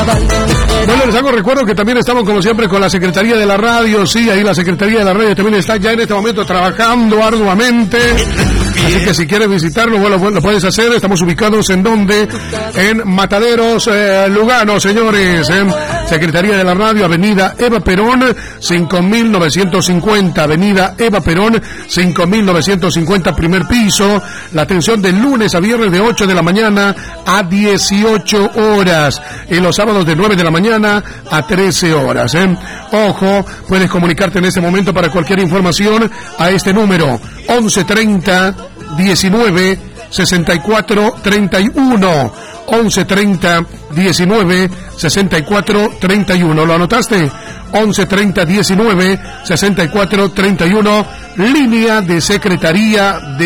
Bueno, les hago recuerdo que también estamos como siempre con la Secretaría de la Radio. Sí, ahí la Secretaría de la Radio también está ya en este momento trabajando arduamente. Así que si quieres visitarlo, bueno, lo puedes hacer. Estamos ubicados en donde, en Mataderos, Lugano, señores. Secretaría de la Radio, Avenida Eva Perón, 5950. Avenida Eva Perón, 5950, primer piso. La atención de lunes a viernes de 8 de la mañana a 18 horas. Y los sábados de 9 de la mañana a 13 horas. Ojo, puedes comunicarte en este momento para cualquier información a este número, 1130 19 64 31. 1130 19 64 31. ¿Lo anotaste? 1130 19 64 31. Línea de Secretaría de